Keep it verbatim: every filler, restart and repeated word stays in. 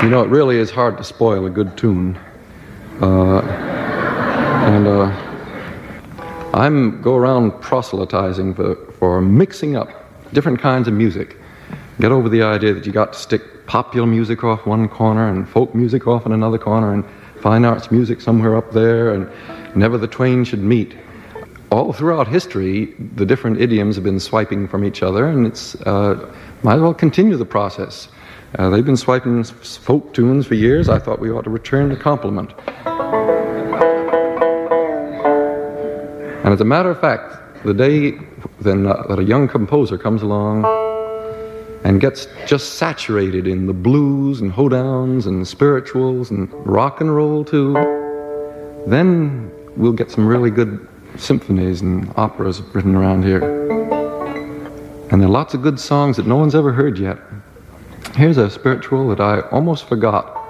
You know, it really is hard to spoil a good tune. Uh, and uh, I'm go around proselytizing for, for mixing up different kinds of music. Get over the idea that you got to stick popular music off one corner and folk music off in another corner and fine arts music somewhere up there, and never the twain should meet. All throughout history, the different idioms have been swiping from each other, and it's uh, might as well continue the process. Uh, they've been swiping folk tunes for years. I thought we ought to return the compliment. And as a matter of fact, the day then uh, that a young composer comes along and gets just saturated in the blues and hoedowns and spirituals and rock and roll too, then we'll get some really good symphonies and operas written around here. And there are lots of good songs that no one's ever heard yet. Here's a spiritual that I almost forgot.